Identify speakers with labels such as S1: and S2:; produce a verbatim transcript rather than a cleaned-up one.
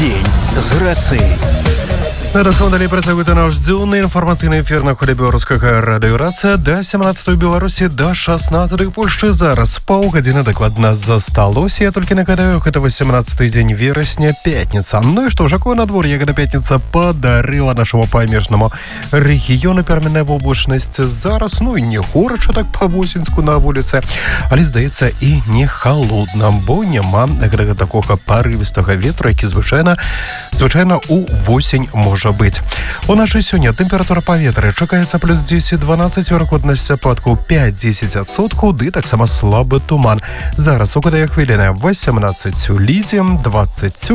S1: Дзень з рацыяй.
S2: Далей працягваецца наш дзённы інфармацыйны эфір на хвалі беларускага радыёрацыя да сямнаццатай Беларусі, да шаснаццатай Польшчы. Зараз паўгадзіны дакладна засталося. Я толькі нагадаю, гэта васямнаццаты дзень верасня, пятніца. Ну і што ж, якое надвор'е гэта пятніца падарыла нашаму памежнаму рэгіёну? Пераменная воблачнасць зараз, ну і не горача так па-восеньску на вуліцы, але, здаецца, і не халодна, бо няма гэтага такога парывістага ветра, які звычайна звычайна у восень можа быць. У нашай сёння тэмпература паветра чакаецца плюс дзесяць-дванаццаць, верагоднасць ападкаў пяць-дзесяць адсоткаў, ды таксама слабы туман. Зараз у кадае хвіліны васямнаццаць у Лідзе, дваццаць